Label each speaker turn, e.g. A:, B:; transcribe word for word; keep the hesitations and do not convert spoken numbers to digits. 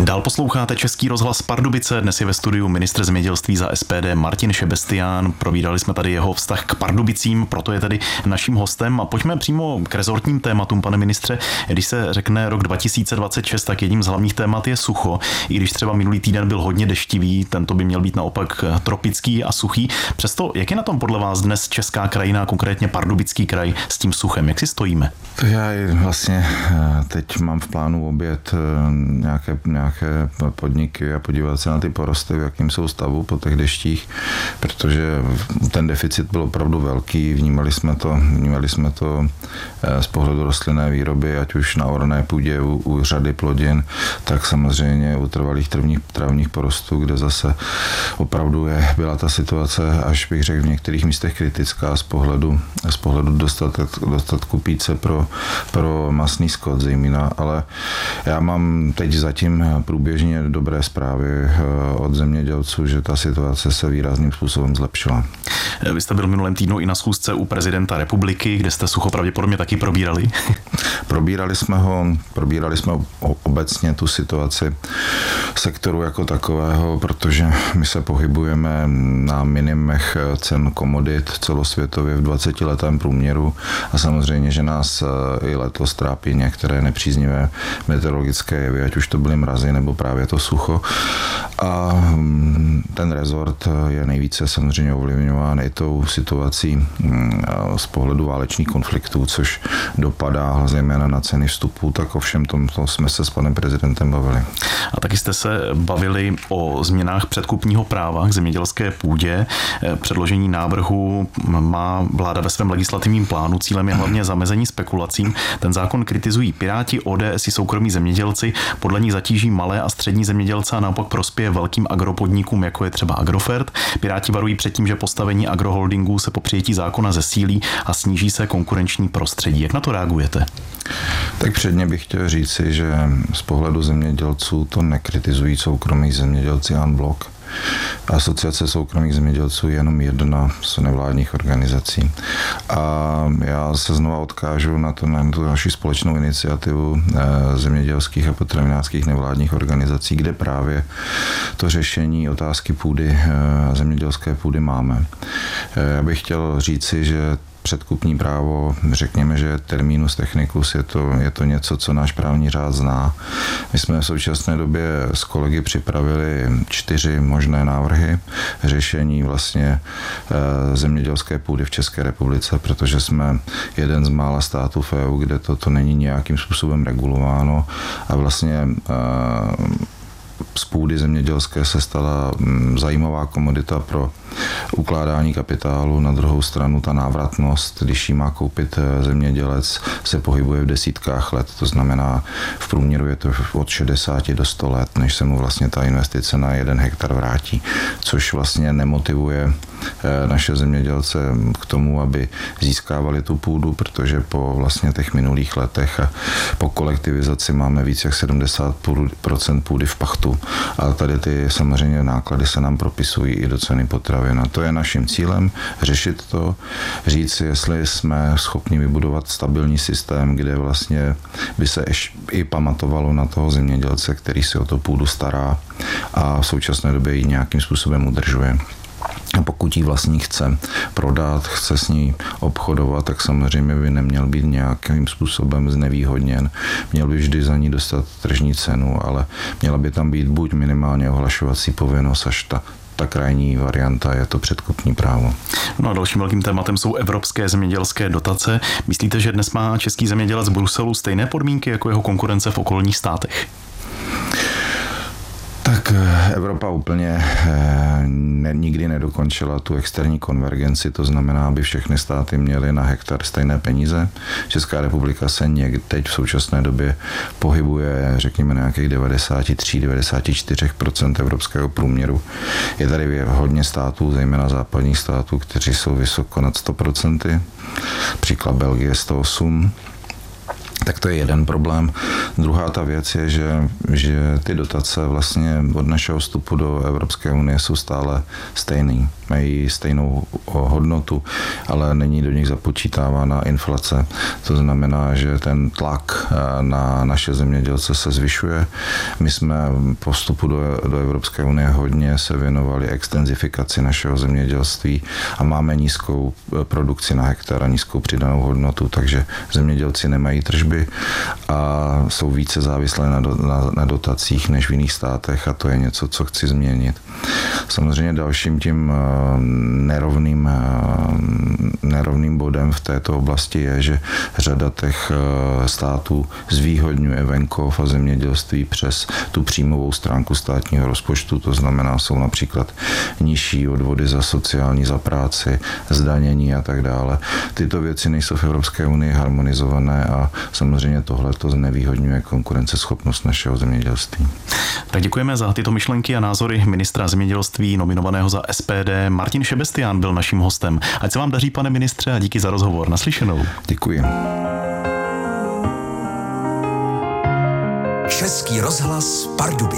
A: Dál posloucháte Český rozhlas Pardubice. Dnes je ve studiu ministr zemědělství za S P D Martin Šebestián. Provídali jsme tady jeho vztah k Pardubicím, proto je tady naším hostem. A pojďme přímo k rezortním tématům, pane ministře. Když se řekne rok dva tisíce dvacet šest, tak jedním z hlavních témat je sucho. I když třeba minulý týden byl hodně deštivý, tento by měl být naopak tropický a suchý. Přesto, jak je na tom podle vás dnes česká krajina, konkrétně Pardubický kraj, s tím suchem? Jak si stojíme?
B: To já vlastně teď mám v plánu obět nějaké, nějaké podniky a podívat se na ty porosty, v jakým jsou stavu po těch deštích, protože ten deficit byl opravdu velký, vnímali jsme to, vnímali jsme to z pohledu rostlinné výroby, ať už na orné půdě u, u řady plodin, tak samozřejmě u trvalých travních, travních porostů, kde zase opravdu je, byla ta situace, až bych řekl v některých místech kritická z pohledu, z pohledu dostatek, dostatku píce pro, pro masný skot zejména, ale já mám teď zatím průběžně dobré zprávy od zemědělců, že ta situace se výrazným způsobem zlepšila.
A: Vy jste byl minulém týdnu i na schůzce u prezidenta republiky, kde jste sucho pravděpodobně taky probírali.
B: Probírali jsme ho, probírali jsme obecně tu situaci sektoru jako takového, protože my se pohybujeme na minimech cen komodit celosvětově v dvacetiletém průměru a samozřejmě, že nás i letos trápí některé nepříznivé meteorologické jevy, ať už to byly mrazy nebo právě to sucho. A ten rezort je nejvíce samozřejmě ovlivňován i tou situací z pohledu válečných konfliktů, což dopadá zejména na ceny vstupů, tak ovšem tomto jsme se s panem prezidentem bavili.
A: A taky jste se bavili o změnách předkupního práva k zemědělské půdě. Předložení návrhu má vláda ve svém legislativním plánu. Cílem je hlavně zamezení spekulacím. Ten zákon kritizují Piráti, O D S i soukromí zemědělci. Podle nich zatíží malé a střední zemědělce a naopak prospěje velkým agropodnikům, jako je třeba Agrofert. Piráti varují před tím, že postavení agroholdingů se po přijetí zákona zesílí a sníží se konkurenční prostředí. Jak na to reagujete?
B: Tak předně bych chtěl říci, že z pohledu zemědělců to nekritizují soukromí zemědělci en bloc. Asociace soukromých zemědělců je jenom jedna z nevládních organizací. A já se znova odkážu na, to, na tu naši společnou iniciativu zemědělských a potravinářských nevládních organizací, kde právě to řešení otázky půdy, zemědělské půdy máme. Já bych chtěl říci, že předkupní právo, řekněme, že terminus technicus je to, je to něco, co náš právní řád zná. My jsme v současné době s kolegy připravili čtyři možné návrhy řešení vlastně zemědělské půdy v České republice, protože jsme jeden z mála států v E U, kde toto není nějakým způsobem regulováno a vlastně z půdy zemědělské se stala zajímavá komodita pro ukládání kapitálu. Na druhou stranu ta návratnost, když ji má koupit zemědělec, se pohybuje v desítkách let. To znamená, v průměru je to od šedesáti do sto let, než se mu vlastně ta investice na jeden hektar vrátí, což vlastně nemotivuje naše zemědělce k tomu, aby získávali tu půdu, protože po vlastně těch minulých letech a po kolektivizaci máme víc jak sedmdesát procent půdy v pachtu. A tady ty samozřejmě náklady se nám propisují i do ceny potravin. A to je naším cílem, řešit to, říct si, jestli jsme schopni vybudovat stabilní systém, kde vlastně by se i pamatovalo na toho zemědělce, který si o to půdu stará a v současné době ji nějakým způsobem udržuje. A pokud jí vlastník chce prodat, chce s ní obchodovat, tak samozřejmě by neměl být nějakým způsobem znevýhodněn. Měl by vždy za ní dostat tržní cenu, ale měla by tam být buď minimálně ohlašovací povinnost, až ta Ta krajní varianta je to předkupní právo.
A: No a dalším velkým tématem jsou evropské zemědělské dotace. Myslíte, že dnes má český zemědělec v Bruselu stejné podmínky jako jeho konkurence v okolních státech?
B: Tak Evropa úplně ne, nikdy nedokončila tu externí konvergenci, to znamená, aby všechny státy měly na hektar stejné peníze. Česká republika se někdy teď v současné době pohybuje, řekněme, nějakých devadesát tři až devadesát čtyři procent evropského průměru. Je tady hodně států, zejména západních států, kteří jsou vysoko nad sto procent. Příklad Belgie sto osm. Tak to je jeden problém. Druhá ta věc je, že, že ty dotace vlastně od našeho vstupu do Evropské unie jsou stále stejný. mají stejnou hodnotu, ale není do nich započítávána inflace. To znamená, že ten tlak na naše zemědělce se zvyšuje. My jsme po vstupu do, do Evropské unie hodně se věnovali extenzifikaci našeho zemědělství a máme nízkou produkci na hektar a nízkou přidanou hodnotu, takže zemědělci nemají tržby a jsou více závislé na, do, na, na dotacích než v jiných státech a to je něco, co chci změnit. Samozřejmě dalším tím nerovným, nerovným bodem v této oblasti je, že řada těch států zvýhodňuje venkov a zemědělství přes tu příjmovou stránku státního rozpočtu, to znamená, jsou například nižší odvody za sociální, za práci, zdanění a tak dále. Tyto věci nejsou v Evropské unii harmonizované a samozřejmě tohle to znevýhodňuje konkurenceschopnost našeho zemědělství.
A: Tak děkujeme za tyto myšlenky a názory ministra zemědělství nominovaného za S P D. Martin Šebestián byl naším hostem. Ať se vám daří, pane ministře, a díky za rozhovor. Naslyšenou.
B: Děkuji.
C: Český rozhlas Pardubice.